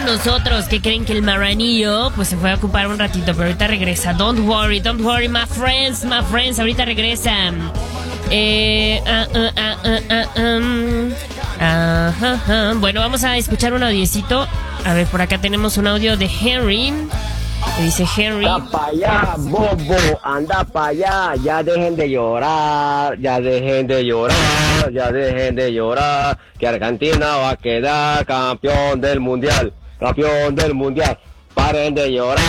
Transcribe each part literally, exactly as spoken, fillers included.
con nosotros. ¿Qué creen? Que el marranillo pues se fue a ocupar un ratito, pero ahorita regresa. Don't worry, don't worry, my friends, my friends. Ahorita regresa. Eh, uh, uh, uh, uh, uh, um, uh, uh, uh. Bueno, vamos a escuchar un audiecito. A ver, por acá tenemos un audio de Henry. Que dice Henry. Anda pa' allá, bobo, anda pa' allá. Ya dejen de llorar, ya dejen de llorar, ya dejen de llorar. Que Argentina va a quedar campeón del mundial, campeón del mundial. Paren de llorar.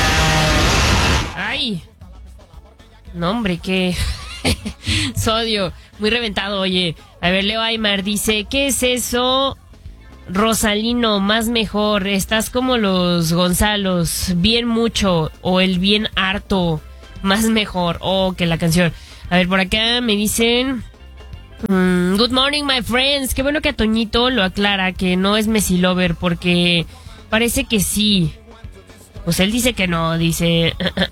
Ay. No, hombre, qué sodio. Muy reventado, oye. A ver, Leo Aymar dice, ¿qué es eso? Rosalino, más mejor, estás como los Gonzalos, bien mucho, o el bien harto, más mejor, oh, que la canción. A ver, por acá me dicen, mm, good morning my friends, qué bueno que a Toñito lo aclara, que no es Messi lover, porque parece que sí, pues él dice que no, dice,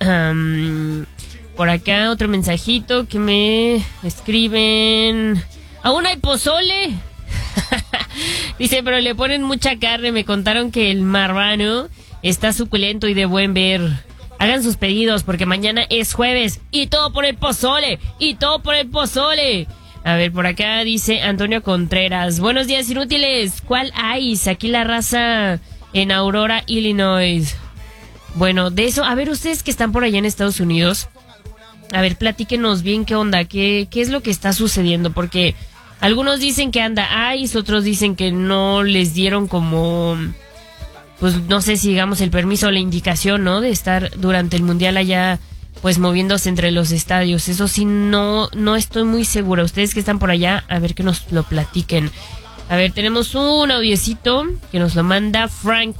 por acá otro mensajito que me escriben, ¿aún hay pozole? Dice, pero le ponen mucha carne. Me contaron que el marrano está suculento y de buen ver. Hagan sus pedidos porque mañana es jueves. Y todo por el pozole. Y todo por el pozole. A ver, por acá dice Antonio Contreras. Buenos días, inútiles. ¿Cuál hay? Aquí la raza en Aurora, Illinois. Bueno, de eso, a ver, ustedes que están por allá en Estados Unidos. A ver, platíquenos bien qué onda. ¿Qué, qué es lo que está sucediendo? Porque algunos dicen que anda ice, otros dicen que no les dieron como, pues no sé si digamos el permiso o la indicación, ¿no? De estar durante el mundial allá, pues moviéndose entre los estadios. Eso sí, no, no estoy muy segura. Ustedes que están por allá, a ver que nos lo platiquen. A ver, tenemos un audiecito que nos lo manda Frank.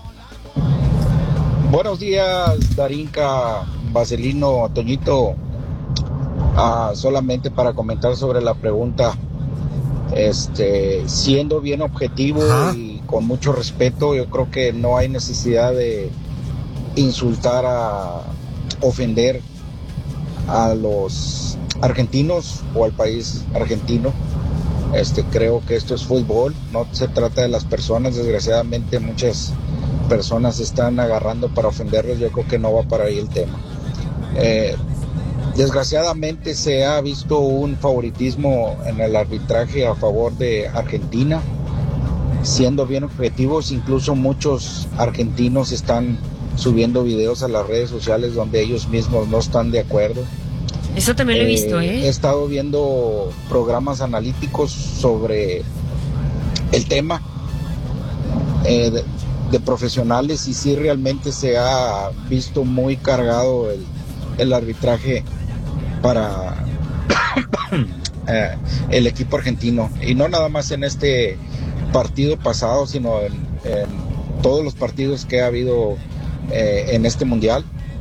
Buenos días, Darinka, Vaselino, Toñito. Ah, solamente para comentar sobre la pregunta. Este, siendo bien objetivo Ajá. y con mucho respeto, yo creo que no hay necesidad de insultar, a ofender a los argentinos o al país argentino. Este, creo que esto es fútbol, no se trata de las personas. Desgraciadamente muchas personas se están agarrando para ofenderlos. Yo creo que no va para ahí el tema. Eh, Desgraciadamente se ha visto un favoritismo en el arbitraje a favor de Argentina, siendo bien objetivos. Incluso muchos argentinos están subiendo videos a las redes sociales donde ellos mismos no están de acuerdo. Eso también lo he visto, ¿eh? He estado viendo programas analíticos sobre el tema eh, de, de profesionales y sí realmente se ha visto muy cargado el, el arbitraje para eh, el equipo argentino, y no nada más en este partido pasado, sino en, en todos los partidos que ha habido eh, en este mundial.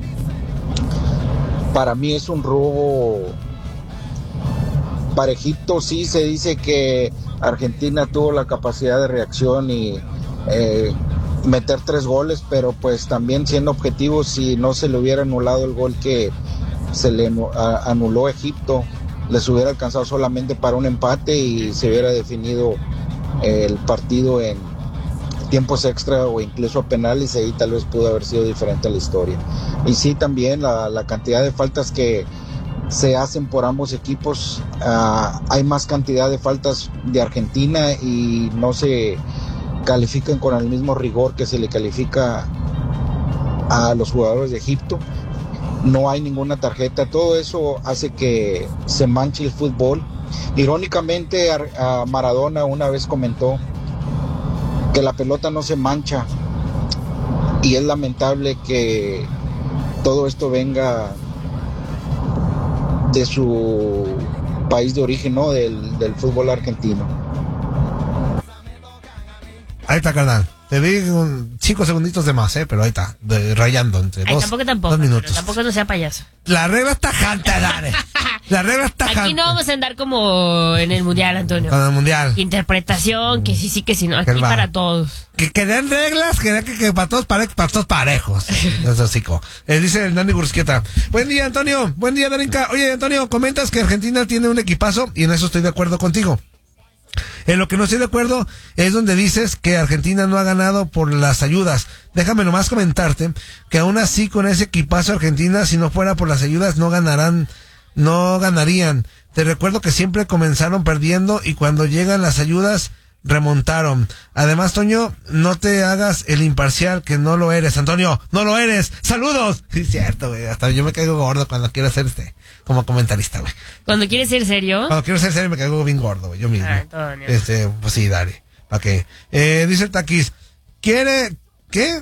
Para mí es un robo parejito. Sí se dice que Argentina tuvo la capacidad de reacción y eh, meter tres goles, pero pues también siendo objetivos, si no se le hubiera anulado el gol que se le anuló a Egipto, les hubiera alcanzado solamente para un empate y se hubiera definido el partido en tiempos extra o incluso a penales, y ahí tal vez pudo haber sido diferente la historia. Y sí, también la, la cantidad de faltas que se hacen por ambos equipos, uh, hay más cantidad de faltas de Argentina y no se califican con el mismo rigor que se le califica a los jugadores de Egipto. No hay ninguna tarjeta, todo eso hace que se manche el fútbol. Irónicamente, a, a Maradona una vez comentó que la pelota no se mancha, y es lamentable que todo esto venga de su país de origen, ¿no? Del, del fútbol argentino. Ahí está, carnal. Te di un cinco segunditos de más, ¿eh? Pero ahí está, de, rayando entre Ay, dos, tampoco, tampoco, dos minutos. Tampoco no sea payaso. La regla está tajante, Dare. La regla está tajante. Aquí no vamos a andar como en el mundial, Antonio. Con el mundial. Interpretación, que sí, sí, que sí, no. Aquí para todos. Que, que den reglas, que, que, que para todos parejos, para todos parejos. Eso sí, eh, dice el Nani Burusquieta. Buen día, Antonio. Buen día, Darinka. Oye, Antonio, comentas que Argentina tiene un equipazo y en eso estoy de acuerdo contigo. En lo que no estoy de acuerdo es donde dices que Argentina no ha ganado por las ayudas. Déjame nomás comentarte que aún así con ese equipazo Argentina, si no fuera por las ayudas, no ganarán, no ganarían. Te recuerdo que siempre comenzaron perdiendo y cuando llegan las ayudas remontaron. Además, Toño, no te hagas el imparcial, que no lo eres, Antonio, no lo eres. ¡Saludos! Sí, es cierto, güey. Hasta yo me caigo gordo cuando quiero hacer este, como comentarista, güey. ¿Cuando quieres ser serio? Cuando quiero ser serio me caigo bien gordo, güey, yo mismo. Ah, Antonio. Este, pues sí, dale. ¿Para qué? Eh, dice el Taquis, ¿quiere, qué?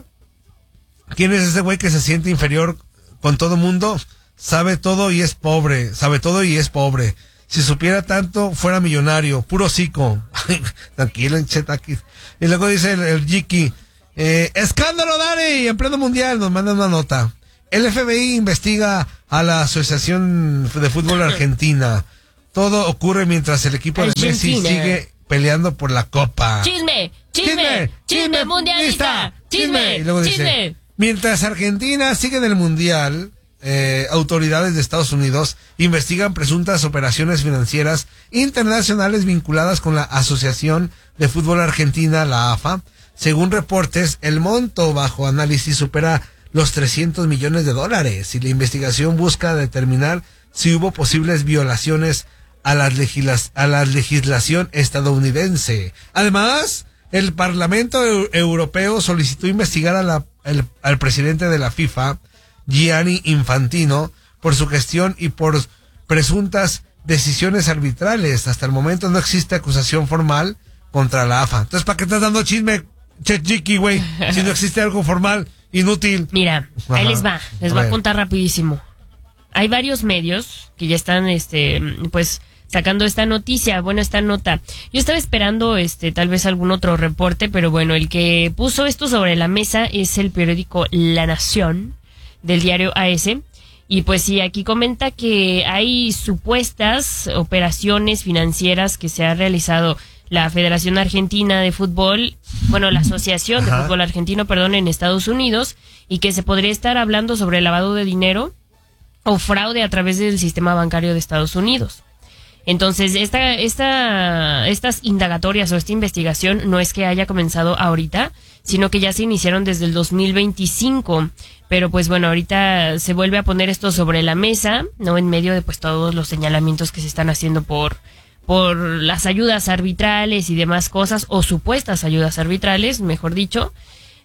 ¿Quién es ese güey que se siente inferior con todo mundo? Sabe todo y es pobre, sabe todo y es pobre. Si supiera tanto, fuera millonario, puro cico. Tranquilo, Taquis. Y luego dice el, el Jiki, eh, escándalo, Dani, en pleno mundial, nos mandan una nota. El F B I investiga a la Asociación de Fútbol Argentina. Todo ocurre mientras el equipo de Messi sigue peleando por la copa. ¡Chisme! ¡Chisme! ¡Chisme mundialista! ¡Chisme! Y luego ¡Chisme! dice, mientras Argentina sigue en el mundial, eh, autoridades de Estados Unidos investigan presuntas operaciones financieras internacionales vinculadas con la Asociación de Fútbol Argentina, la A F A. Según reportes, el monto bajo análisis supera los trescientos millones de dólares y la investigación busca determinar si hubo posibles violaciones a la, legisla- a la legislación estadounidense. Además, el Parlamento Eu- Europeo solicitó investigar a la, el, al presidente de la FIFA, Gianni Infantino, por su gestión y por presuntas decisiones arbitrales. Hasta el momento no existe acusación formal contra la A F A. Entonces, ¿para qué estás dando chisme, che chiqui, güey? Si no existe algo formal, inútil. Mira, Ajá. ahí les va, les A voy a ver. contar rapidísimo. Hay varios medios que ya están, este, pues, sacando esta noticia, bueno, esta nota. Yo estaba esperando, este, tal vez algún otro reporte, pero bueno, el que puso esto sobre la mesa es el periódico La Nación, del diario A S. Y pues sí, aquí comenta que hay supuestas operaciones financieras que se ha realizado la Federación Argentina de Fútbol, bueno, la Asociación Ajá. de Fútbol Argentino, perdón, en Estados Unidos, y que se podría estar hablando sobre lavado de dinero o fraude a través del sistema bancario de Estados Unidos. Entonces, esta, esta, estas indagatorias o esta investigación no es que haya comenzado ahorita, sino que ya se iniciaron desde el dos mil veinticinco. Pero pues bueno, ahorita se vuelve a poner esto sobre la mesa, ¿no? En medio de pues todos los señalamientos que se están haciendo por, por las ayudas arbitrales y demás cosas, o supuestas ayudas arbitrales, mejor dicho.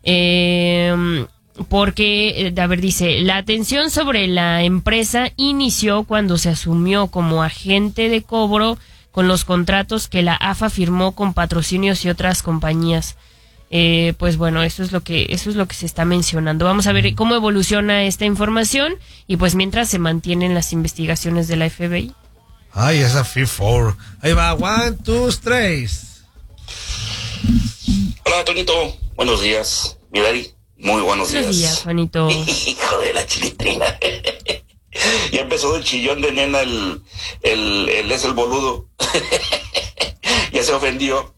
Eh, porque, a ver, dice, la atención sobre la empresa inició cuando se asumió como agente de cobro con los contratos que la A F A firmó con patrocinios y otras compañías. Eh, pues bueno, eso es lo que eso es lo que se está mencionando. Vamos a ver cómo evoluciona esta información y pues mientras se mantienen las investigaciones de la F B I. Ay, esa FIFA. Ahí va, one, two, tres. Hola, Toñito. Buenos días. Mi Dari, muy buenos días. Buenos días, Juanito. Hijo de la chilitrina. Ya empezó el chillón de nena el, el, el es el boludo. Ya se ofendió.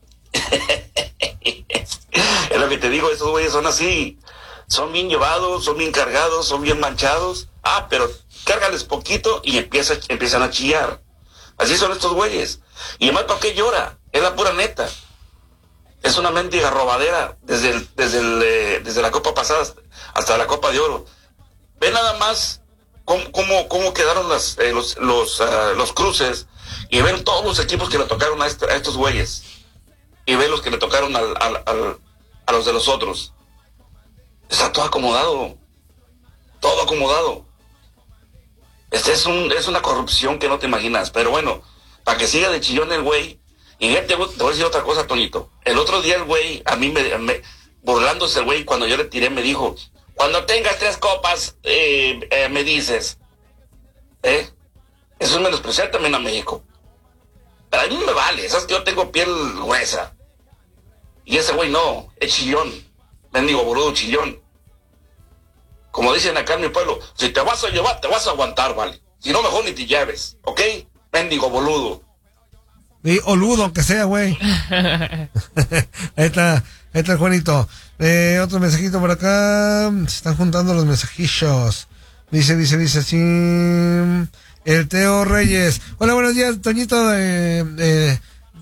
Es lo que te digo, esos güeyes son así. Son bien llevados, son bien cargados, son bien manchados. Ah, pero cárgales poquito y empieza, empiezan a chillar. Así son estos güeyes. Y además, ¿para qué llora? Es la pura neta. Es una mendiga robadera desde el, desde el, eh, desde la Copa pasada hasta la Copa de Oro. Ve nada más cómo, cómo, cómo quedaron las, eh, los, los, uh, los cruces y ven todos los equipos que le tocaron a, este, a estos güeyes. Y ve los que le tocaron al, al, al, a los de los otros. Está todo acomodado. Todo acomodado. Este es, un, es una corrupción que no te imaginas. Pero bueno, para que siga de chillón el güey. Y te, te voy a decir otra cosa, Toñito. El otro día el güey, a mí me, me burlándose el güey, cuando yo le tiré, me dijo, cuando tengas tres copas, eh, eh, me dices. ¿Eh? Eso es menospreciar también a México. Pero a mí me vale, sabes que yo tengo piel gruesa. Y ese güey no, es chillón. Mendigo boludo chillón. Como dicen acá en mi pueblo, si te vas a llevar, te vas a aguantar, vale. Si no, mejor ni te lleves, ¿ok? Mendigo boludo. Y oludo, aunque sea, güey. Ahí está, ahí está el Juanito. Eh, otro mensajito por acá. Se están juntando los mensajillos. Dice, dice, dice así. El Teo Reyes. Hola, buenos días, Toñito. Eh, eh,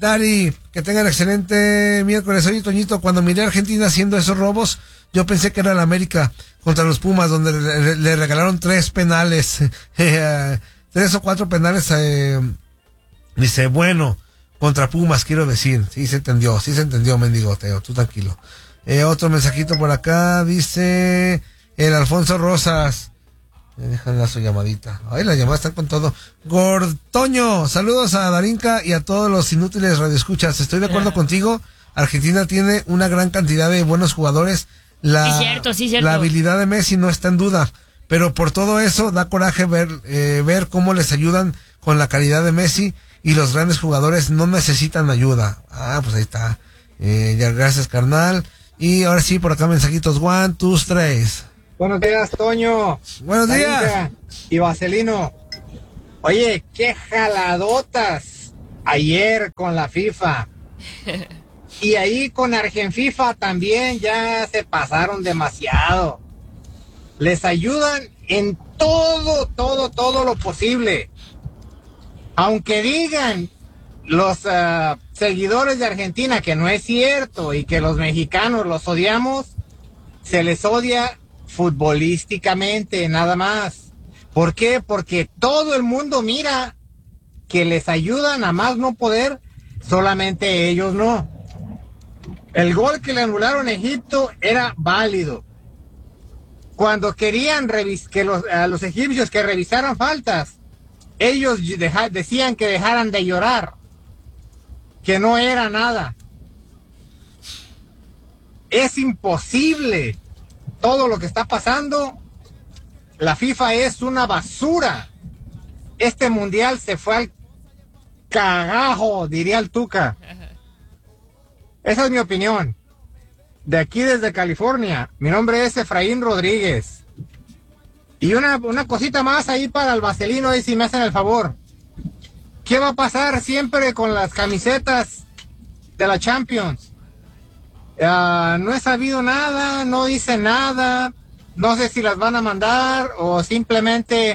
Dari, que tengan excelente miércoles. Oye, Toñito, cuando miré a Argentina haciendo esos robos, yo pensé que era la América contra los Pumas, donde le, le regalaron tres penales, eh, tres o cuatro penales. Eh, dice, bueno, contra Pumas, quiero decir. Sí se entendió, sí se entendió, mendigo Teo, tú tranquilo. Eh, otro mensajito por acá, dice el Alfonso Rosas. Me dejan la su llamadita. Ay, las llamadas están con todo. Gortoño, saludos a Darinka y a todos los inútiles radioescuchas. Estoy de acuerdo yeah. contigo. Argentina tiene una gran cantidad de buenos jugadores. La, sí, cierto, sí, cierto. La habilidad de Messi no está en duda. Pero por todo eso da coraje ver, eh, ver cómo les ayudan con la calidad de Messi y los grandes jugadores no necesitan ayuda. Ah, pues ahí está. Eh, ya, gracias, carnal. Y ahora sí, por acá mensajitos. One, two, tres. Buenos días, Toño. Buenos días. Y Vaselino. Oye, qué jaladotas ayer con la FIFA. Y ahí con Argenfifa también ya se pasaron demasiado. Les ayudan en todo, todo, todo lo posible. Aunque digan los uh, seguidores de Argentina que no es cierto y que los mexicanos los odiamos, se les odia futbolísticamente, nada más. ¿Por qué? Porque todo el mundo mira que les ayudan a más no poder, solamente ellos no. El gol que le anularon a Egipto era válido. Cuando querían revis- que los, a los egipcios que revisaran faltas, ellos deja- decían que dejaran de llorar, que no era nada. Es imposible. Todo lo que está pasando, la FIFA es una basura. Este mundial se fue al cagajo, diría el Tuca. Esa es mi opinión. De aquí desde California, mi nombre es Efraín Rodríguez. Y una, una cosita más ahí para el Vaselino, ahí si me hacen el favor. ¿Qué va a pasar siempre con las camisetas de la Champions? Uh, no he sabido nada, no dice nada, no sé si las van a mandar o simplemente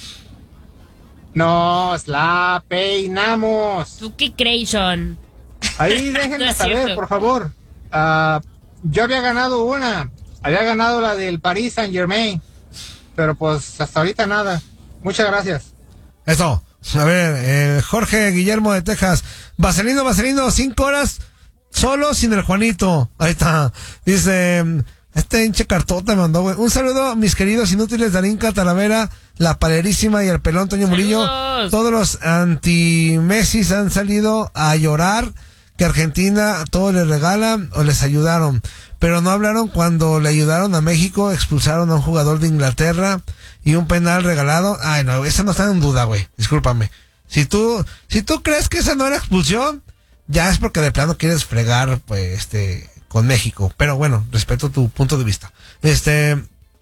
nos la peinamos. ¿Tú qué crees, Sean? Ahí déjenme No es saber, cierto. por favor. Uh, yo había ganado una, había ganado la del Paris Saint Germain, pero pues hasta ahorita nada. Muchas gracias. Eso, a ver, eh, Jorge Guillermo de Texas. Vaselino, Vaselino, cinco horas solo sin el Juanito. Ahí está. Dice, este hinche cartota me mandó, güey. Un saludo a mis queridos inútiles Darinka, Talavera, la Palerísima y el pelón Toño Murillo. Saludos. Todos los anti-Messis han salido a llorar que Argentina todo les regala o les ayudaron. Pero no hablaron cuando le ayudaron a México, expulsaron a un jugador de Inglaterra y un penal regalado. Ay, no, esa no está en duda, güey. Discúlpame. Si tú, si tú crees que esa no era expulsión, ya es porque de plano quieres fregar, pues, este, con México. Pero bueno, respeto tu punto de vista. Este,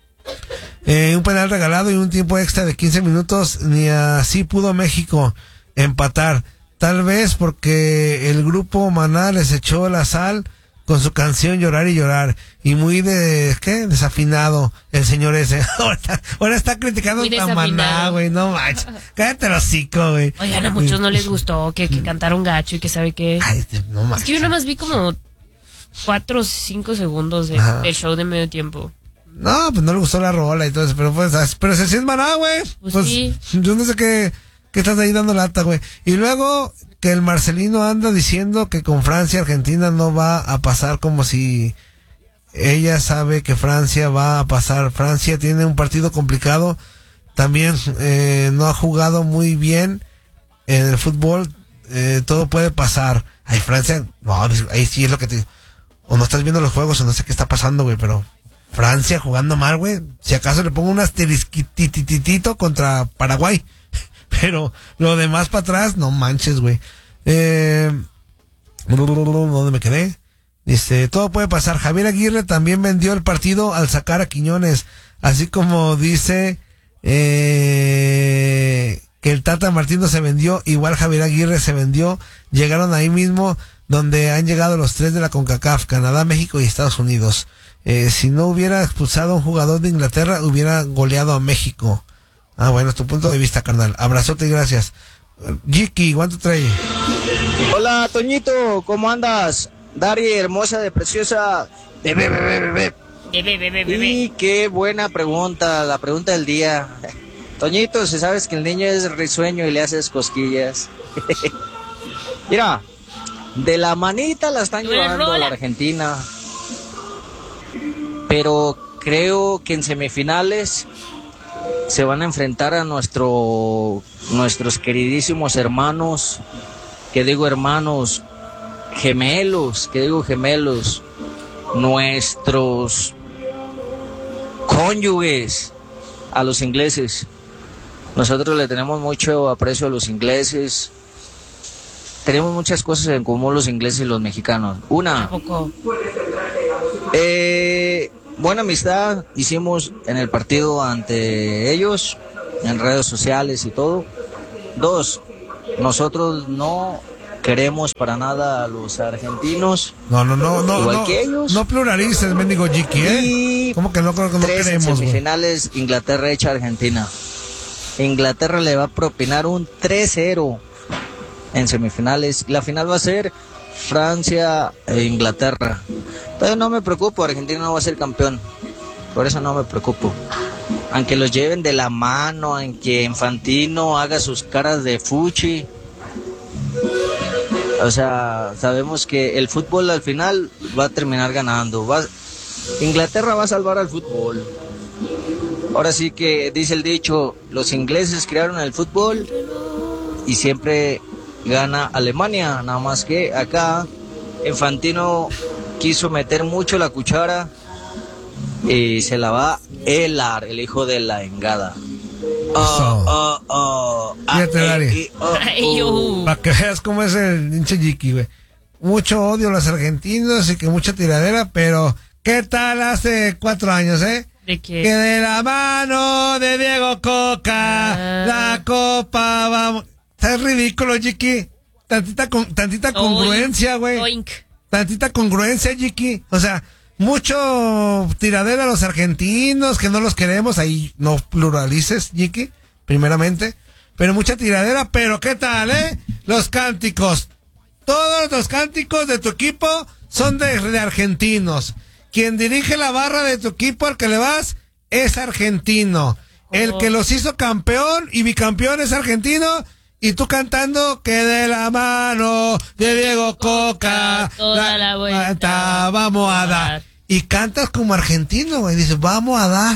eh, un penal regalado y un tiempo extra de quince minutos, ni así pudo México empatar. Tal vez porque el grupo Maná les echó la sal con su canción Llorar y Llorar. Y muy de, ¿qué? Desafinado el señor ese. ahora, está, ahora está criticando Muy a Maná, güey. No manches. Cállate el hocico, güey. Oigan, a muchos no les gustó que, que cantaron gacho y que sabe qué. Ay, no manches. Es que yo nada más vi como cuatro o cinco segundos de, del show de medio tiempo. No, pues no le gustó la rola y todo eso, pero pues, pero se siente Maná, güey. Pues, pues sí. Yo no sé qué, qué estás ahí dando lata, güey. Y luego que el Marcelino anda diciendo que con Francia Argentina no va a pasar, como si ella sabe que Francia va a pasar. Francia tiene un partido complicado, también eh, no ha jugado muy bien en el fútbol, eh, todo puede pasar. Ay, Francia, no, ahí sí es lo que te digo. O no estás viendo los juegos o no sé qué está pasando, güey, pero Francia jugando mal, güey. Si acaso le pongo un asterisquititito contra Paraguay. Pero lo demás para atrás, no manches, güey. Eh, ¿Dónde me quedé? Dice, todo puede pasar. Javier Aguirre también vendió el partido al sacar a Quiñones. Así como dice eh, que el Tata Martino se vendió, igual Javier Aguirre se vendió. Llegaron ahí mismo donde han llegado los tres de la CONCACAF, Canadá, México y Estados Unidos. Eh, si no hubiera expulsado a un jugador de Inglaterra, hubiera goleado a México. Ah, bueno, es tu punto de vista, carnal. Abrazote y gracias. Jiki, ¿cuánto trae? Hola, Toñito, ¿cómo andas? Dari, hermosa de preciosa. Bebé, bebé, bebé. Bebé, bebé, bebé. Y qué buena pregunta, la pregunta del día. Toñito, si sabes que el niño es risueño y le haces cosquillas. Mira, de la manita la están llevando a la Argentina. Pero creo que en semifinales se van a enfrentar a nuestro, nuestros queridísimos hermanos, que digo hermanos, gemelos, que digo gemelos, nuestros cónyuges, a los ingleses. Nosotros le tenemos mucho aprecio a los ingleses. Tenemos muchas cosas en común los ingleses y los mexicanos. Una, eh, buena amistad hicimos en el partido ante ellos, en redes sociales y todo. Dos, nosotros no queremos para nada a los argentinos. No, no, no, no, igual no, que ellos. no pluralices, mendigo Jiki, ¿eh? Y ¿Cómo que no, creo que no tres queremos, en güey? semifinales, Inglaterra hecha Argentina. Inglaterra le va a propinar un tres cero en semifinales. La final va a ser Francia e Inglaterra. Pero no me preocupo, Argentina no va a ser campeón. Por eso no me preocupo. Aunque los lleven de la mano, aunque Infantino haga sus caras de fuchi. O sea, sabemos que el fútbol al final va a terminar ganando. Va, Inglaterra va a salvar al fútbol. Ahora sí que dice el dicho, los ingleses crearon el fútbol y siempre gana Alemania. Nada más que acá Infantino quiso meter mucho la cuchara y se la va a helar, el hijo de la engada. Oh, oh, oh. Fíjate, Ah, Dari. eh, eh, oh, Ay, oh. Para que veas cómo es el hinche Jiki, güey. Mucho odio a los argentinos y que mucha tiradera, pero ¿qué tal hace cuatro años, eh? ¿De qué? Que de la mano de Diego Coca, Ah. la copa, vamos. Está ridículo, Jiki. Tantita, con, tantita congruencia, güey. Oink. Tantita congruencia, Jiki. O sea, mucho tiradera a los argentinos, que no los queremos. Ahí no pluralices, Jiki, primeramente. Pero mucha tiradera, pero ¿qué tal, eh? Los cánticos. Todos los cánticos de tu equipo son de, de argentinos. Quien dirige la barra de tu equipo al que le vas es argentino. El que los hizo campeón y bicampeón es argentino. Y tú cantando que de la mano de Diego Coca, toda la vuelta vamos a dar. Y cantas como argentino, güey. Dices, vamos a dar.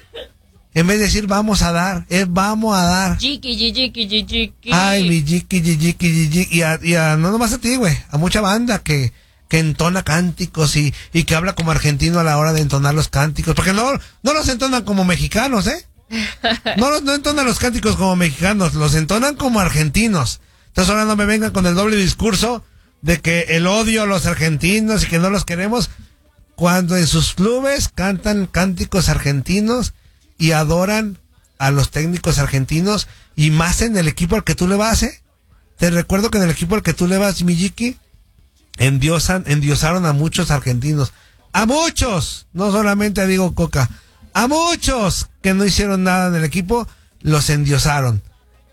En vez de decir vamos a dar, es vamos a dar. Jiki, jiki, jiki, jiki. Ay, mi jiki, jiki, jiki. Y, a, y a, no nomás a ti, güey. A mucha banda que, que entona cánticos y, y que habla como argentino a la hora de entonar los cánticos. Porque no, no los entonan como mexicanos, ¿eh? No, los, no entonan los cánticos como mexicanos, los entonan como argentinos. Entonces ahora no me vengan con el doble discurso de que el odio a los argentinos y que no los queremos, cuando en sus clubes cantan cánticos argentinos y adoran a los técnicos argentinos, y más en el equipo al que tú le vas, ¿eh? Te recuerdo que en el equipo al que tú le vas, Mijiki, endiosan, endiosaron a muchos argentinos. ¡A muchos! No solamente a Diego Coca. A muchos que no hicieron nada en el equipo, los endiosaron.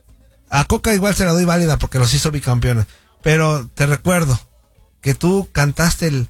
A Coca igual se la doy válida porque los hizo bicampeones. Pero te recuerdo que tú cantaste el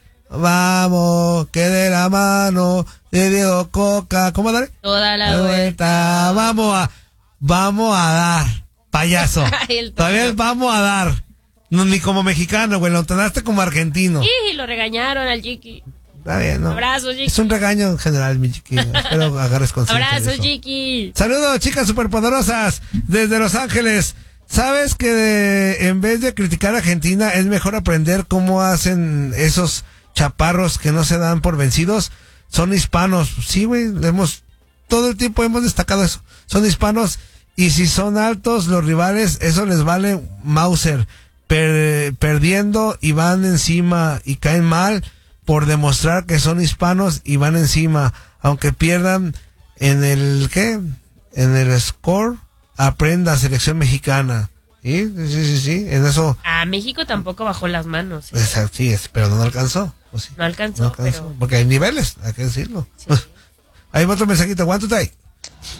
vamos, que de la mano de Diego Coca. ¿Cómo daré? Toda la, La vuelta. vuelta. Vamos a, vamos a dar, payaso. El Todavía es vamos a dar. No, ni como mexicano, güey, lo entonaste como argentino. Y lo regañaron al Jiki. Está bien, ¿no? Abrazo, Jiki. Es un regaño en general, mi chiquillo. Espero agarres conciencia de Abrazo, eso. Jiki. Saludos, chicas superpoderosas desde Los Ángeles. ¿Sabes que de- en vez de criticar a Argentina es mejor aprender cómo hacen esos chaparros que no se dan por vencidos? Son hispanos. Sí, güey, hemos todo el tiempo hemos destacado eso. Son hispanos y si son altos los rivales, eso les vale Mauser. Per- perdiendo y van encima y caen mal por demostrar que son hispanos y van encima, aunque pierdan en el ¿qué? En el score, aprenda selección mexicana. ¿Sí? Sí, sí, sí, sí, en eso. A México tampoco bajó las manos. ¿eh? Es, sí, es, pero no alcanzó. ¿O sí? No alcanzó, No alcanzó, pero... porque hay niveles, hay que decirlo. Sí. Hay otro mensajito, ¿cuánto está ahí?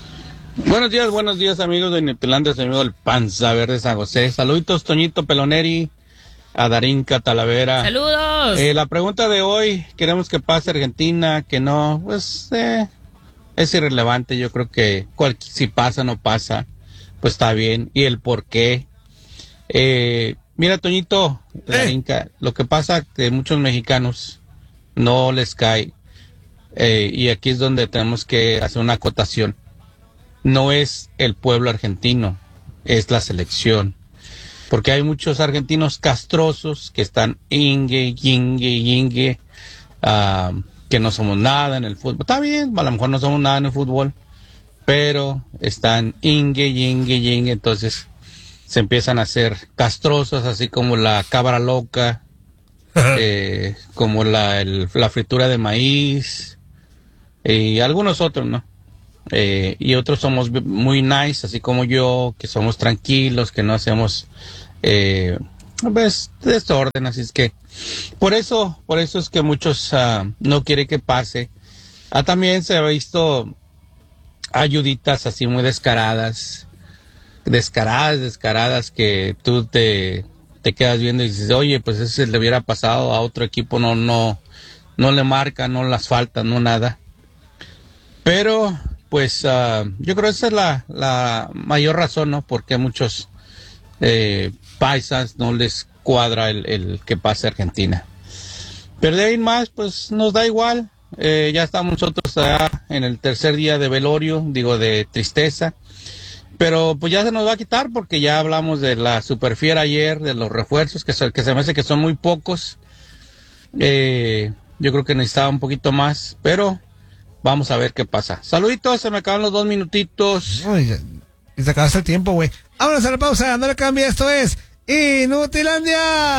Buenos días, buenos días amigos de Inutilandia, soy amigo del Panza Verde San José. Saluditos Toñito Peloneri, a Darinka Talavera. ¡Saludos! Eh, la pregunta de hoy, queremos que pase Argentina, que no, pues eh, es irrelevante. Yo creo que cual, si pasa o no pasa, pues está bien. Y el por qué. Eh, mira Toñito, Darinka, eh. lo que pasa que muchos mexicanos no les cae. Eh, y aquí es donde tenemos que hacer una acotación. No es el pueblo argentino, es la selección. Porque hay muchos argentinos castrosos que están ingue, ingue, ingue, uh, que no somos nada en el fútbol. Está bien, a lo mejor no somos nada en el fútbol, pero están ingue, ingue, ingue. Entonces se empiezan a hacer castrosos, así como la cabra loca, eh, como la, el, la fritura de maíz y algunos otros, ¿no? Eh, y otros somos muy nice, así como yo, que somos tranquilos, que no hacemos eh, pues, desorden, así es que por eso, por eso es que muchos uh, no quieren que pase. Ah, también se ha visto ayuditas así muy descaradas, descaradas, descaradas, que tú te, te quedas viendo y dices, oye, pues ese le hubiera pasado a otro equipo, no, no, no le marca, no las falta, no nada. Pero pues uh, yo creo que esa es la, la mayor razón, ¿no? Porque a muchos eh, paisas no les cuadra el, el que pase Argentina. Pero de ahí más, pues nos da igual. Eh, ya estamos nosotros allá en el tercer día de velorio, digo, de tristeza. Pero pues ya se nos va a quitar porque ya hablamos de la superfiera ayer, de los refuerzos, que, so, que se me hace que son muy pocos. Eh, yo creo que necesitaba un poquito más, pero vamos a ver qué pasa. Saluditos, se me acaban los dos minutitos. Uy, y se acabaste el tiempo, güey. Vámonos a la pausa, no le cambie, esto es Inutilandia.